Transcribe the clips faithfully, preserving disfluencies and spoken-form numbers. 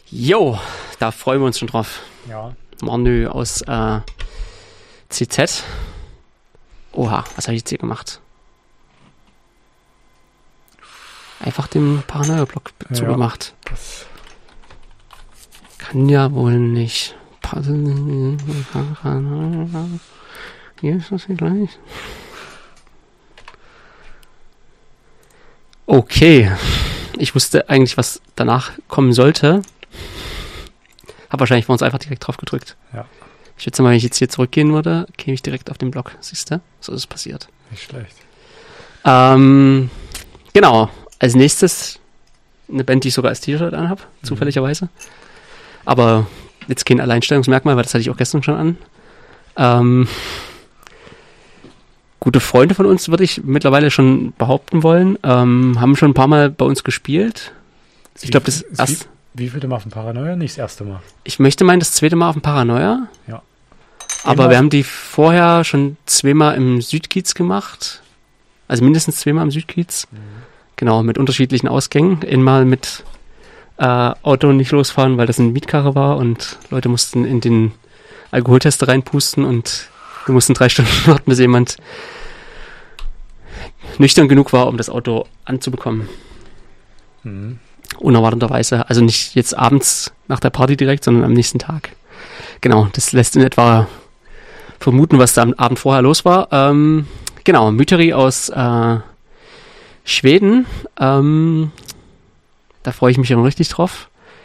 Jo, da freuen wir uns schon drauf. Ja. Marnö aus äh, C Z. Oha, was habe ich jetzt hier gemacht? Einfach den Paranoia-Block Ja, zugemacht. Das Kann ja wohl nicht. Hier ist das hier gleich. Okay. Ich wusste eigentlich, was danach kommen sollte. Hab wahrscheinlich vor uns einfach direkt drauf gedrückt. Ja. Ich würde sagen, wenn ich jetzt hier zurückgehen würde, käme ich direkt auf den Block. Siehst du? So ist es passiert. nicht schlecht. Ähm, genau. Als nächstes eine Band, die ich sogar als T-Shirt anhab, mhm. zufälligerweise. Aber jetzt kein Alleinstellungsmerkmal, weil das hatte ich auch gestern schon an. Ähm, gute Freunde von uns, würde ich mittlerweile schon behaupten wollen, ähm, haben schon ein paar Mal bei uns gespielt. Ist Ich glaube, das wie, erst. Wie, wie viele Mal auf dem Paranoia? Nicht das erste Mal. Ich möchte meinen, das zweite Mal auf dem Paranoia. Ja. Aber Immer. wir haben die vorher schon zweimal im Südkiez gemacht. Also mindestens zweimal im Südkiez. Mhm. Genau, mit unterschiedlichen Ausgängen. Einmal mit äh, Auto nicht losfahren, weil das eine Mietkarre war und Leute mussten in den Alkoholtester reinpusten und wir mussten drei Stunden warten, bis jemand nüchtern genug war, um das Auto anzubekommen. Mhm. Unerwarteterweise. Also nicht jetzt abends nach der Party direkt, sondern am nächsten Tag. Genau, das lässt in etwa vermuten, was da am Abend vorher los war. Ähm, genau, Myteri aus äh, Schweden. Ähm, da freue ich mich schon richtig drauf.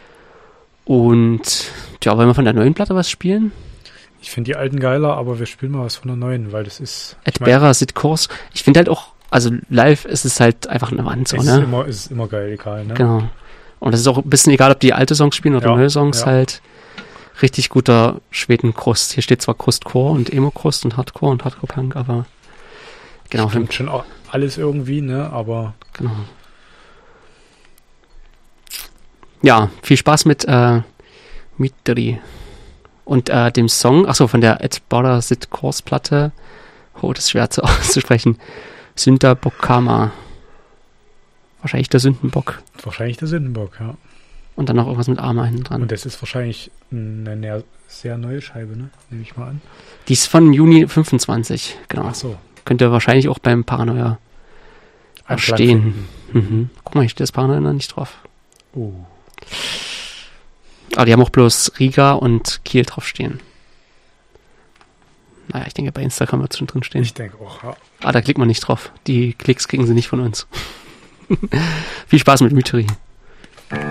Und ja, wollen wir von der neuen Platte was spielen? Ich finde die alten geiler, aber wir spielen mal was von der neuen, weil das ist... Et Bera sit Kurs. Ich finde halt auch, also live ist es halt einfach eine Wand, so, es ne? Ist immer, ist immer geil, egal, ne? Genau. Und es ist auch ein bisschen egal, ob die alte Songs spielen oder Ja, neue Songs, ja. halt. Richtig guter Schweden-Krust. Hier steht zwar Krust-Core und Emo-Krust und Hardcore und Hardcore-Punk, aber genau. Stimmt schon auch alles irgendwie, ne? Aber Genau. Ja, viel Spaß mit äh, Myteri. Und äh, dem Song, achso, von der Et Bora Sit Kors Platte, oh, das ist schwer zu auszusprechen, Syndabokkama. Wahrscheinlich der Sündenbock. wahrscheinlich der Sündenbock, ja. Und dann noch irgendwas mit Arma hinten dran. Und das ist wahrscheinlich eine ne- sehr neue Scheibe, ne? Nehme ich mal an. Die ist von Juni fünfundzwanzig, genau. Ach so. Könnt ihr wahrscheinlich auch beim Paranoia Anklang stehen. finden. Mhm. Guck mal, ich stehe das Paranoia noch nicht drauf. Oh. Aber die haben auch bloß Riga und Kiel draufstehen. Naja, ich denke, bei Instagram wird es schon drin stehen. Ich denke auch, ja. Ah, da klickt man nicht drauf. Die Klicks kriegen sie nicht von uns. Viel Spaß mit Myteri.